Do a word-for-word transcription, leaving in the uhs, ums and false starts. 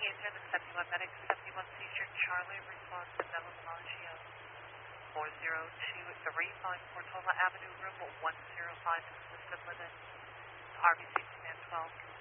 Agent, seventy-one Medic, seventy-one Seizure Charlie, response to Bella Bellagio, four zero two three five Portola Avenue, room one zero five, system limit, R B C Command twelve.